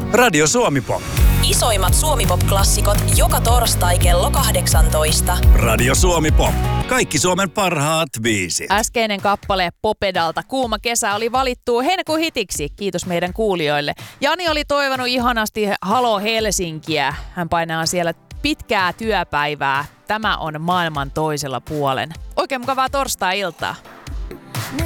Radio Suomi Pop. Isoimmat Suomi-pop-klassikot joka torstai kello 18. Radio Suomi Pop. Kaikki Suomen parhaat biisit. Äskeinen kappale Popedalta Kuuma kesä oli valittu heinäkuun hitiksi. Kiitos meidän kuulijoille. Jani oli toivonut ihanasti Halo Helsinkiä. Hän painaa siellä pitkää työpäivää. Tämä on maailman toisella puolen. Oikein mukavaa torstai-iltaa.